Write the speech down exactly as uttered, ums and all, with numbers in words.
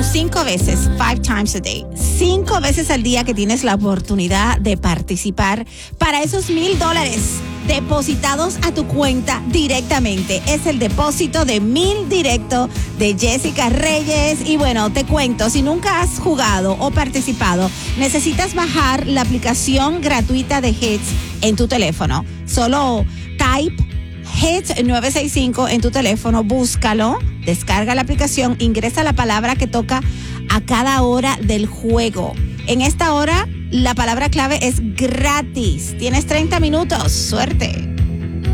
cinco veces, five times a day, cinco veces al día que tienes la oportunidad de participar para esos mil dólares depositados a tu cuenta directamente. Es el depósito de mil directo de Jessica Reyes. Y bueno, te cuento, si nunca has jugado o participado, necesitas bajar la aplicación gratuita de Hits en tu teléfono. Solo type Hits nueve seis cinco en tu teléfono, búscalo, descarga la aplicación, ingresa la palabra que toca a cada hora del juego. En esta hora, la palabra clave es gratis. Tienes treinta minutos. Suerte.